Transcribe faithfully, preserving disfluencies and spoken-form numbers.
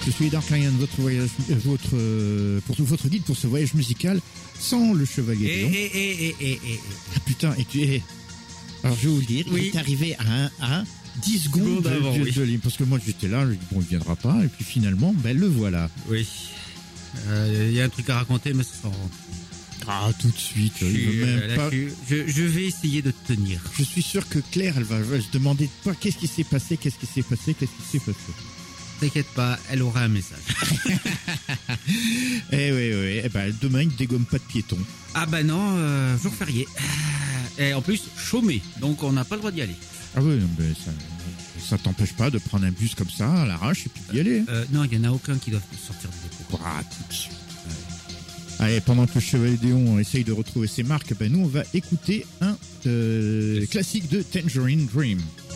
Je suis Dark Lion, votre voyage, euh, votre, euh, pour votre guide pour ce voyage musical sans le Chevalier Et, Léon. et, et, et, et, et. Ah putain, et tu es... Alors je vais vous le dire, Oui. il est arrivé à, un, à dix secondes, Secondes de, avant, de, oui. de l'hymne, parce que moi j'étais là, je dis bon il viendra pas, et puis finalement, ben le voilà. Oui. Il euh, y a un truc à raconter, mais ça s'en rend. Ah tout de suite, Je, il suis, veut même euh, là, pas... je, je, je vais essayer de tenir. Je suis sûr que Claire, elle va, elle va se demander pas qu'est-ce qui s'est passé, qu'est-ce qui s'est passé, qu'est-ce qui s'est passé. T'inquiète pas, elle aura un message. Eh oui, oui, eh ben demain il dégomme pas de piétons. Ah bah non, euh, jour férié. Et en plus, chômé, donc on n'a pas le droit d'y aller. Ah oui, non, ben ça, ça t'empêche pas de prendre un bus comme ça à l'arrache et puis d'y aller. Euh, non, il y en a aucun qui doit sortir du dépôt. Ah, tout de suite. Allez, pendant que le Chevalier Léon essaye de retrouver ses marques, ben nous on va écouter un euh, classique de Tangerine Dream.